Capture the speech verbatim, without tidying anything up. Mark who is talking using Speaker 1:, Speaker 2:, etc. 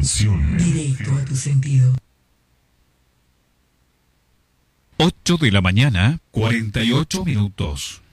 Speaker 1: Atención.
Speaker 2: Directo a tu sentido.
Speaker 3: ocho de la mañana, cuarenta y ocho minutos.